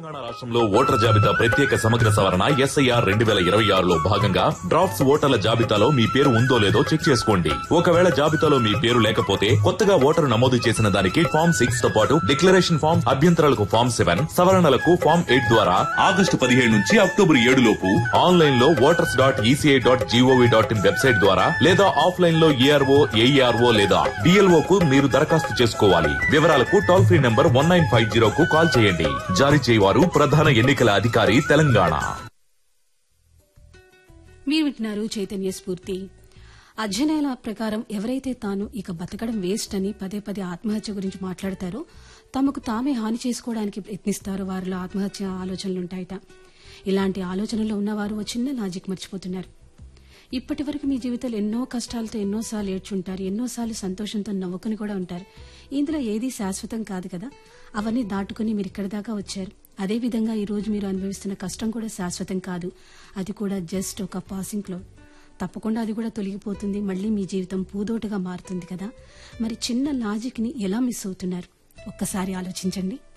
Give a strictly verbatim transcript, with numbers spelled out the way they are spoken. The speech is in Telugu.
తెలంగాణ రాష్ట్రంలో ఓటర్ల జాబితా ప్రత్యేక సమగ్ర సవరణ ఎస్ఐఆర్ రెండు వేల ఇరవై ఆరులో భాగంగా డ్రాఫ్ట్స్ ఓటర్ల జాబితాలో మీ పేరు ఉందో లేదో చెక్ చేసుకోండి. ఒకవేళ జాబితాలో మీ పేరు లేకపోతే కొత్తగా ఓటరు నమోదు చేసిన దానికి ఫామ్ సిక్స్ తో పాటు డిక్లరేషన్ ఫామ్, అభ్యంతరాలకు ఫామ్ సెవెన్, సవరణలకు ఫామ్ ఎయిట్ ద్వారా ఆగస్టు పదిహేడు నుంచి అక్టోబర్ ఏడు లోపు ఆన్లైన్ లో voters dot ECI dot GOV dot in website ద్వారా లేదా ఆఫ్లైన్ లో ఏఆర్ఓ, ఏఈఆర్ఓ లేదా డిఎల్ఓ కు మీరు దరఖాస్తు చేసుకోవాలి. వివరాలకు toll free number one nine five zero కు కాల్ చేయండి. జారీ చేయవారు ప్రధాన ఎన్నికల అధికారి తెలంగాణ. మీరు వింటున్నారు చైతన్య స్ఫూర్తి. అధ్యయనాల ప్రకారం ఎవరైతే తాను ఇక బతకడం వేస్ట్ అని పదే పదే ఆత్మహత్య గురించి మాట్లాడతారో, తమకు తామే హాని చేసుకోవడానికి ప్రయత్నిస్తారో వారిలో ఆత్మహత్య ఆలోచనలుంటాయట. ఇలాంటి ఆలోచనలో ఉన్నవారు ఓ చిన్న లాజిక్ మర్చిపోతున్నారు. ఇప్పటి వరకు మీ జీవితంలో ఎన్నో కష్టాలతో ఎన్నోసార్లు ఏడ్చుంటారు, ఎన్నోసార్లు సంతోషంతో నవ్వుకుని కూడా ఉంటారు. ఇందులో ఏదీ శాశ్వతం కాదు కదా. అవన్నీ దాటుకుని మీరు ఇక్కడి దాకా వచ్చారు. అదేవిధంగా ఈ రోజు మీరు అనుభవిస్తున్న కష్టం కూడా శాశ్వతం కాదు. అది కూడా జస్ట్ ఒక పాసింగ్ క్లౌడ్. తప్పకుండా అది కూడా తొలగిపోతుంది. మళ్లీ మీ జీవితం పూదోటగా మారుతుంది కదా. మరి చిన్న లాజిక్ ని ఎలా మిస్ అవుతున్నారు? ఒక్కసారి ఆలోచించండి.